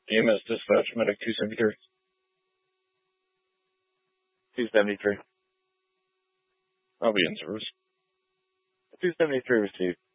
EMS dispatch, medic 273. 273. I'll be in service. 273 received.